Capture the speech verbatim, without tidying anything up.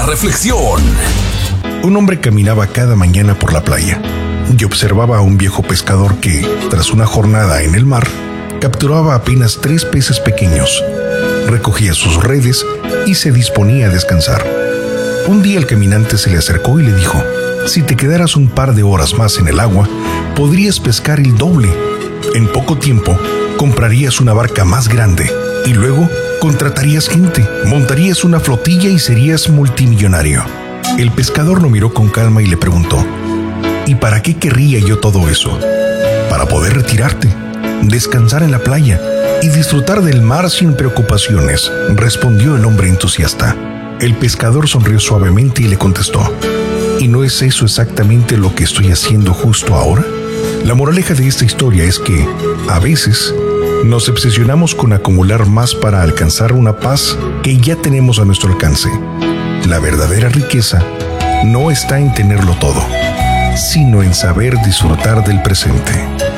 reflexión. Un hombre caminaba cada mañana por la playa y observaba a un viejo pescador que, tras una jornada en el mar, capturaba apenas tres peces pequeños, recogía sus redes y se disponía a descansar. Un día el caminante se le acercó y le dijo: si te quedaras un par de horas más en el agua, podrías pescar el doble. En poco tiempo, comprarías una barca más grande y luego contratarías gente, montarías una flotilla y serías multimillonario. El pescador lo miró con calma y le preguntó: ¿y para qué querría yo todo eso? Para poder retirarte, descansar en la playa y disfrutar del mar sin preocupaciones, respondió el hombre entusiasta. El pescador sonrió suavemente y le contestó: ¿y no es eso exactamente lo que estoy haciendo justo ahora? La moraleja de esta historia es que, a veces, nos obsesionamos con acumular más para alcanzar una paz que ya tenemos a nuestro alcance. La verdadera riqueza no está en tenerlo todo, sino en saber disfrutar del presente.